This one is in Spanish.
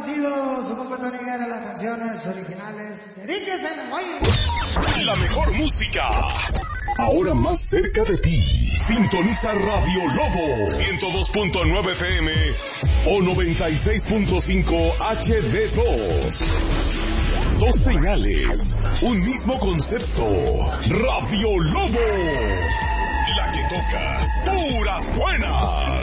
sido su compañía de las canciones originales. Dedíquese, oye. La mejor música, ahora más cerca de ti. Sintoniza Radio Lobo 102.9 FM o 96.5 HD2. Dos señales, un mismo concepto. Radio Lobo, la que toca puras buenas.